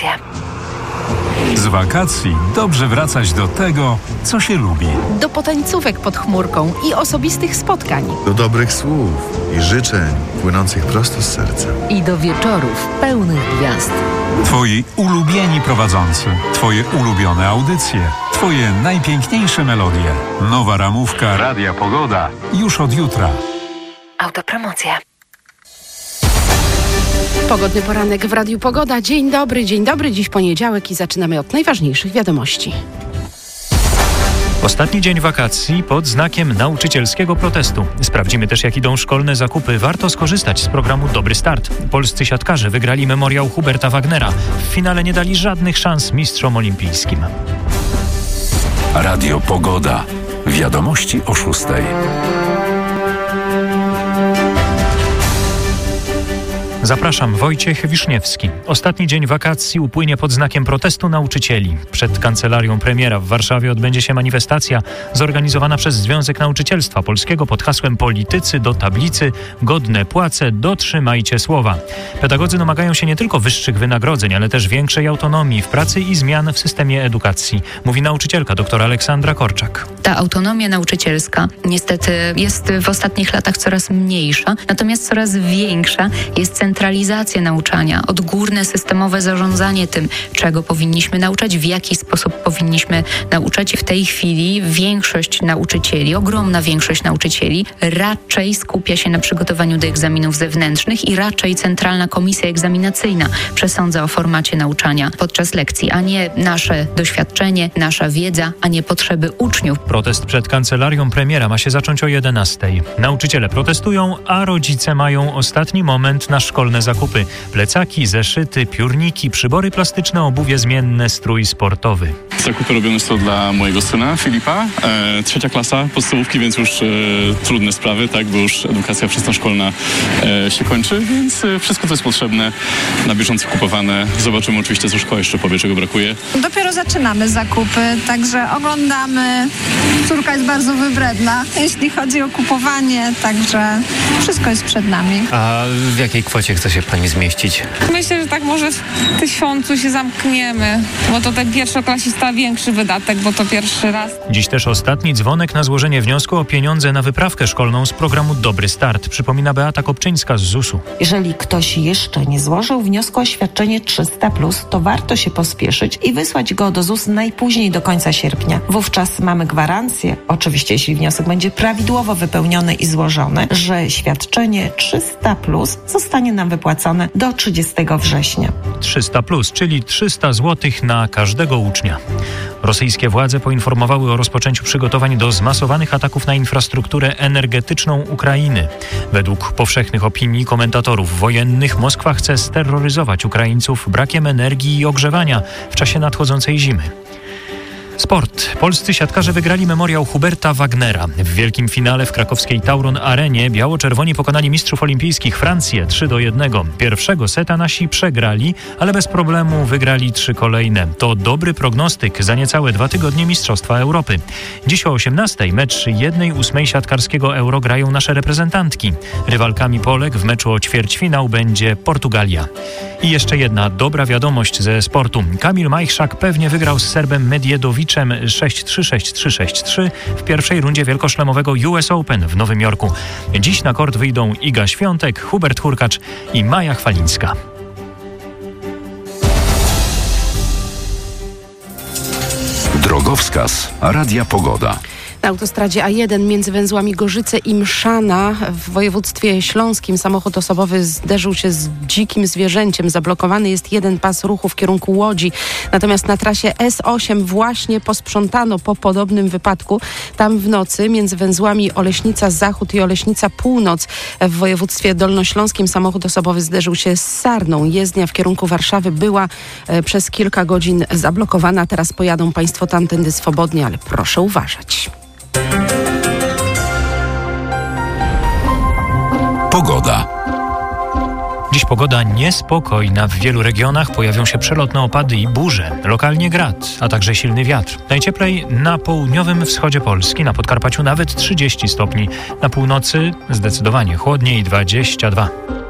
Autopromocje. Z wakacji dobrze wracać do tego, co się lubi. Do potańcówek pod chmurką i osobistych spotkań. Do dobrych słów i życzeń płynących prosto z serca. I do wieczorów pełnych gwiazd. Twoi ulubieni prowadzący, Twoje ulubione audycje, Twoje najpiękniejsze melodie. Nowa ramówka Radia Pogoda już od jutra. Autopromocje. Pogodny poranek w Radiu Pogoda. Dzień dobry. Dziś poniedziałek i zaczynamy od najważniejszych wiadomości. Ostatni dzień wakacji pod znakiem nauczycielskiego protestu. Sprawdzimy też, jak idą szkolne zakupy. Warto skorzystać z programu Dobry Start. Polscy siatkarze wygrali memoriał Huberta Wagnera. W finale nie dali żadnych szans mistrzom olimpijskim. Radio Pogoda. Wiadomości o 6:00. Zapraszam, Wojciech Wiszniewski. Ostatni dzień wakacji upłynie pod znakiem protestu nauczycieli. Przed kancelarią premiera w Warszawie odbędzie się manifestacja zorganizowana przez Związek Nauczycielstwa Polskiego pod hasłem Politycy do tablicy, godne płace, dotrzymajcie słowa. Pedagodzy domagają się nie tylko wyższych wynagrodzeń, ale też większej autonomii w pracy i zmian w systemie edukacji, mówi nauczycielka dr Aleksandra Korczak. Ta autonomia nauczycielska niestety jest w ostatnich latach coraz mniejsza, natomiast coraz większa jest centralizacja nauczania, odgórne systemowe zarządzanie tym, czego powinniśmy nauczać, w jaki sposób powinniśmy nauczać. W tej chwili większość nauczycieli, ogromna większość nauczycieli raczej skupia się na przygotowaniu do egzaminów zewnętrznych i raczej Centralna Komisja Egzaminacyjna przesądza o formacie nauczania podczas lekcji, a nie nasze doświadczenie, nasza wiedza, a nie potrzeby uczniów. Protest przed kancelarią premiera ma się zacząć o 11:00. Nauczyciele protestują, a rodzice mają ostatni moment na szkolne zakupy. Plecaki, zeszyty, piórniki, przybory plastyczne, obuwie zmienne, strój sportowy. Zakupy robione są dla mojego syna Filipa. 3. klasa podstawówki, więc już trudne sprawy, tak, bo już edukacja wczesnoszkolna się kończy, więc wszystko, co jest potrzebne, na bieżąco kupowane. Zobaczymy oczywiście, co szkoła jeszcze powie, czego brakuje. Dopiero zaczynamy zakupy, także oglądamy. Córka jest bardzo wybredna, jeśli chodzi o kupowanie, także wszystko jest przed nami. A w jakiej kwocie chce się pani zmieścić? Myślę, że tak może w 1000 się zamkniemy, bo to ten pierwszoklasista większy wydatek, bo to pierwszy raz. Dziś też ostatni dzwonek na złożenie wniosku o pieniądze na wyprawkę szkolną z programu Dobry Start, przypomina Beata Kopczyńska z ZUS-u. Jeżeli ktoś jeszcze nie złożył wniosku o świadczenie 300+, to warto się pospieszyć i wysłać go do ZUS najpóźniej do końca sierpnia. Wówczas mamy gwarancję, oczywiście jeśli wniosek będzie prawidłowo wypełniony i złożony, że świadczenie 300+ zostanie nam wypłacone do 30 września. 300+, czyli 300 zł na każdego ucznia. Rosyjskie władze poinformowały o rozpoczęciu przygotowań do zmasowanych ataków na infrastrukturę energetyczną Ukrainy. Według powszechnych opinii komentatorów wojennych Moskwa chce steroryzować Ukraińców brakiem energii i ogrzewania w czasie nadchodzącej zimy. Sport. Polscy siatkarze wygrali memoriał Huberta Wagnera. W wielkim finale w krakowskiej Tauron Arenie biało-czerwoni pokonali mistrzów olimpijskich Francję 3-1. Pierwszego seta nasi przegrali, ale bez problemu wygrali 3 kolejne. To dobry prognostyk za niecałe 2 tygodnie Mistrzostwa Europy. Dziś o 18:00 mecz 1/8 siatkarskiego Euro grają nasze reprezentantki. Rywalkami Polek w meczu o ćwierćfinał będzie Portugalia. I jeszcze jedna dobra wiadomość ze sportu. Kamil Majchrzak pewnie wygrał z Serbem Medjedoviczem 6-3, 6-3, 6-3 w pierwszej rundzie wielkoszlemowego US Open w Nowym Jorku. Dziś na kort wyjdą Iga Świątek, Hubert Hurkacz i Maja Chwalińska. Drogowskaz Radia Pogoda. Na autostradzie A1 między węzłami Gorzyce i Mszana w województwie śląskim samochód osobowy zderzył się z dzikim zwierzęciem. Zablokowany jest jeden pas ruchu w kierunku Łodzi. Natomiast na trasie S8 właśnie posprzątano po podobnym wypadku. Tam w nocy między węzłami Oleśnica Zachód i Oleśnica Północ w województwie dolnośląskim samochód osobowy zderzył się z Sarną. Jezdnia w kierunku Warszawy była przez kilka godzin zablokowana. Teraz pojadą państwo tamtędy swobodnie, ale proszę uważać. Pogoda. Dziś pogoda niespokojna. W wielu regionach pojawią się przelotne opady i burze. Lokalnie grad, a także silny wiatr. Najcieplej na południowym wschodzie Polski, na Podkarpaciu nawet 30 stopni. Na północy zdecydowanie chłodniej, 22.